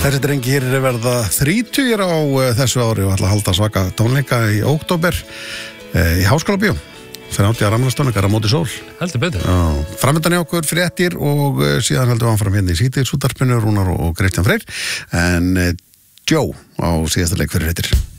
Þessi drengir verða 30 á þessu ári og ætla að halda svaka tónleika í október í Háskólabíó. 30 afmælistónleikar á móti sól. Heldur betur. Framöndan hjá okkur fréttir og síðan heldum við áfram hérna í síðdegisútvarpinu, Rúnar og Kristján Freyr. En Joe á síðasta leik fyrir fréttir.